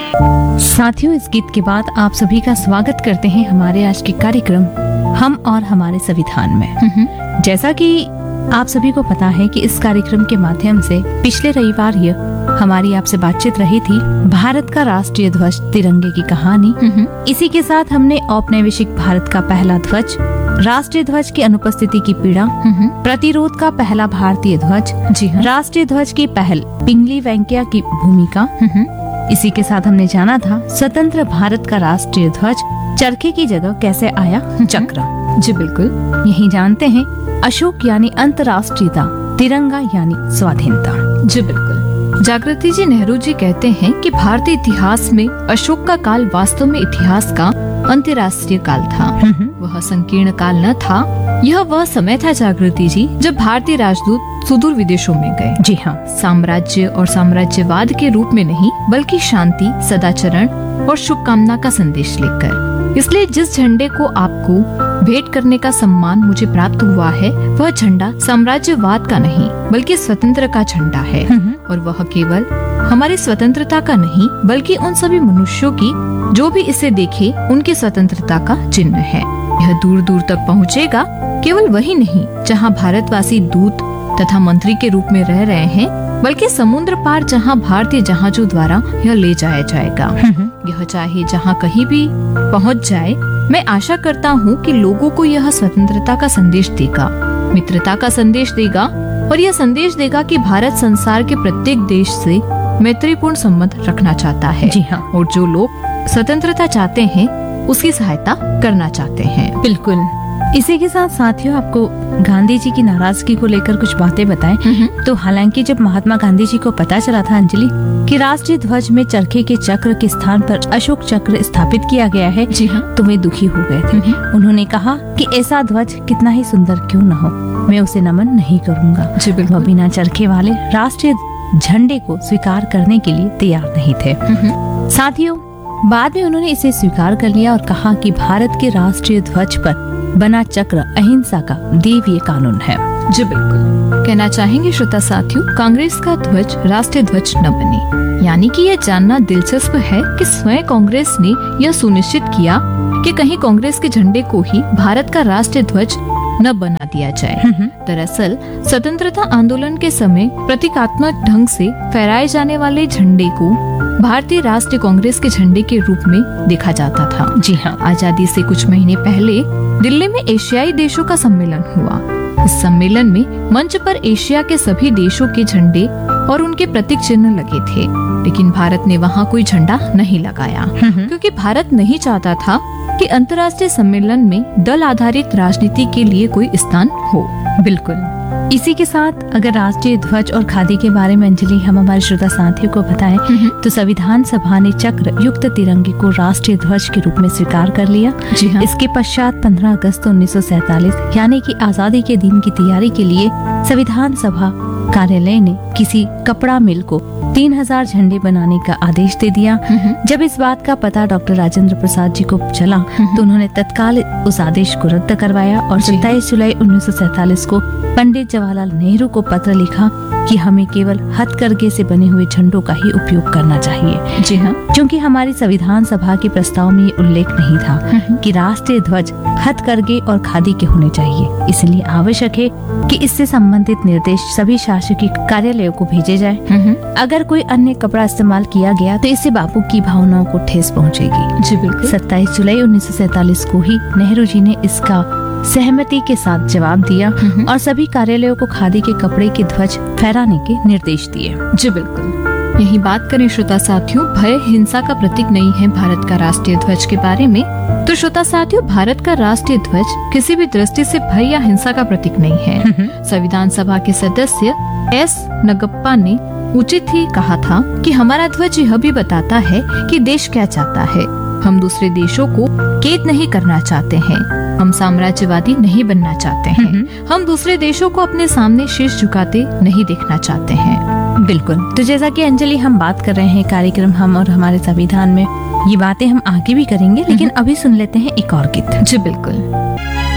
साथियों, इस गीत के बाद आप सभी का स्वागत करते हैं हमारे आज के कार्यक्रम हम और हमारे संविधान में। जैसा कि आप सभी को पता है कि इस कार्यक्रम के माध्यम से पिछले रविवार ही हमारी आपसे बातचीत रही थी भारत का राष्ट्रीय ध्वज तिरंगे की कहानी। इसी के साथ हमने औपनिवेशिक भारत का पहला ध्वज, राष्ट्रीय ध्वज की अनुपस्थिति की पीड़ा, प्रतिरोध का पहला भारतीय ध्वज, राष्ट्रीय ध्वज की पहल, पिंगली वेंकैया की भूमिका। इसी के साथ हमने जाना था स्वतंत्र भारत का राष्ट्रीय ध्वज चरखे की जगह कैसे आया चक्र। जी बिल्कुल। यही जानते हैं अशोक यानी अंतर्राष्ट्रीयता, तिरंगा यानी स्वाधीनता। जी बिल्कुल। जागृति जी नेहरू जी कहते हैं कि भारतीय इतिहास में अशोक का काल वास्तव में इतिहास का अंतर्राष्ट्रीय काल था। वह संकीर्ण काल न था, यह वह समय था जागृति जी जब भारतीय राजदूत सुदूर विदेशों में गए। जी हाँ। साम्राज्य और साम्राज्यवाद के रूप में नहीं, बल्कि शांति, सदाचरण और शुभकामना का संदेश लेकर। इसलिए जिस झंडे को आपको भेंट करने का सम्मान मुझे प्राप्त हुआ है, वह झंडा साम्राज्यवाद का नहीं, बल्कि स्वतंत्र का झंडा है। और वह केवल हमारी स्वतंत्रता का नहीं, बल्कि उन सभी मनुष्यों की जो भी इसे देखे उनकी स्वतंत्रता का चिन्ह है। यह दूर दूर तक पहुँचेगा। केवल वही नहीं जहाँ भारतवासी दूत तथा मंत्री के रूप में रह रहे हैं, बल्कि समुद्र पार जहाँ भारतीय जहाजों द्वारा यह ले जाया जाएगा। यह चाहे जहाँ कहीं भी पहुँच जाए, मैं आशा करता हूँ कि लोगों को यह स्वतंत्रता का संदेश देगा, मित्रता का संदेश देगा, और यह संदेश देगा कि भारत संसार के प्रत्येक देश से मैत्रीपूर्ण संबंध रखना चाहता है। जी हाँ। और जो लोग स्वतंत्रता चाहते हैं उसकी सहायता करना चाहते हैं। बिल्कुल। इसी के साथ साथियों, आपको गांधी जी की नाराजगी को लेकर कुछ बातें बताएं। तो हालांकि जब महात्मा गांधी जी को पता चला था अंजलि कि राष्ट्रीय ध्वज में चरखे के चक्र के स्थान पर अशोक चक्र स्थापित किया गया है, जी हाँ, तो वे दुखी हो गए थे। उन्होंने कहा कि ऐसा ध्वज कितना ही सुंदर क्यों न हो, मैं उसे नमन नहीं करूँगा। जी बिल्कुल। वह बिना चरखे वाले राष्ट्रीय झंडे को स्वीकार करने के लिए तैयार नहीं थे। साथियों, बाद में उन्होंने इसे स्वीकार कर लिया और कहा कि भारत के राष्ट्रीय ध्वज पर बना चक्र अहिंसा का दैवीय कानून है। जी बिल्कुल। कहना चाहेंगे श्रोता साथियों, कांग्रेस का ध्वज राष्ट्रीय ध्वज न बने, यानी कि यह जानना दिलचस्प है कि स्वयं कांग्रेस ने यह सुनिश्चित किया कि कहीं कांग्रेस के झंडे को ही भारत का राष्ट्रीय ध्वज न बना दिया जाए। दरअसल स्वतंत्रता आंदोलन के समय प्रतीकात्मक ढंग से फहराए जाने वाले झंडे को भारतीय राष्ट्रीय कांग्रेस के झंडे के रूप में देखा जाता था। जी हाँ। आजादी से कुछ महीने पहले दिल्ली में एशियाई देशों का सम्मेलन हुआ। इस सम्मेलन में मंच पर एशिया के सभी देशों के झंडे और उनके प्रतीक चिन्ह लगे थे, लेकिन भारत ने वहाँ कोई झंडा नहीं लगाया, क्योंकि भारत नहीं चाहता था कि अंतर्राष्ट्रीय सम्मेलन में दल आधारित राजनीति के लिए कोई स्थान हो। बिल्कुल। इसी के साथ अगर राष्ट्रीय ध्वज और खादी के बारे में अंजलि हम हमारे श्रोता साथियों को बताएं, तो संविधान सभा ने चक्र युक्त तिरंगे को राष्ट्रीय ध्वज के रूप में स्वीकार कर लिया। जी हाँ। इसके पश्चात 15 अगस्त 1947 यानी कि आजादी के दिन की तैयारी के लिए संविधान सभा कार्यालय ने किसी कपड़ा मिल को 3000 झंडे बनाने का आदेश दे दिया। जब इस बात का पता डॉक्टर राजेंद्र प्रसाद जी को चला, तो उन्होंने तत्काल उस आदेश को रद्द करवाया और 27 जुलाई 1947 को पंडित जवाहरलाल नेहरू को पत्र लिखा कि हमें केवल हथकरघे से बने हुए झंडों का ही उपयोग करना चाहिए। जी हाँ। क्योंकि हमारी संविधान सभा के प्रस्ताव में ये उल्लेख नहीं था कि राष्ट्रीय ध्वज हथकरघे और खादी के होने चाहिए, इसलिए आवश्यक है कि इससे संबंधित निर्देश सभी शासकीय कार्यालयों को भेजे जाए। अगर कोई अन्य कपड़ा इस्तेमाल किया गया तो इससे बापू की भावनाओं को ठेस पहुंचेगी। जी बिल्कुल। 27 जुलाई 1947 को ही नेहरू जी ने इसका सहमति के साथ जवाब दिया और सभी कार्यालयों को खादी के कपड़े के ध्वज फहराने के निर्देश दिए। जी बिल्कुल। यही बात करें श्रोता साथियों, भय हिंसा का प्रतीक नहीं है भारत का राष्ट्रीय ध्वज के बारे में, तो श्रोता साथियों, भारत का राष्ट्रीय ध्वज किसी भी दृष्टि से भय या हिंसा का प्रतीक नहीं है। संविधान सभा के सदस्य एस नगप्पा ने उचित ही कहा था कि हमारा ध्वज यह भी बताता है कि देश क्या चाहता है। हम दूसरे देशों को कैद नहीं करना चाहते हैं, हम साम्राज्यवादी नहीं बनना चाहते हैं, हम दूसरे देशों को अपने सामने शीश झुकाते नहीं देखना चाहते हैं। बिल्कुल। तो जैसा कि अंजलि हम बात कर रहे हैं कार्यक्रम हम और हमारे संविधान में, ये बातें हम आगे भी करेंगे, लेकिन अभी सुन लेते हैं एक और गीत। जी बिल्कुल।